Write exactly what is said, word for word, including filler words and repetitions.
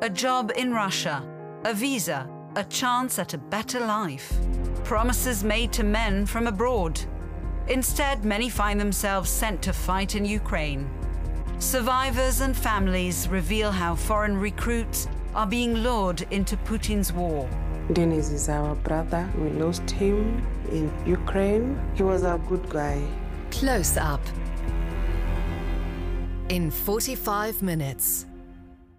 a job in Russia, a visa, a chance at a better life. Promises made to men from abroad. Instead, many find themselves sent to fight in Ukraine. Survivors and families reveal how foreign recruits are being lured into Putin's war. Denis is our brother. We lost him in Ukraine. He was a good guy. Close Up in forty-five minutes.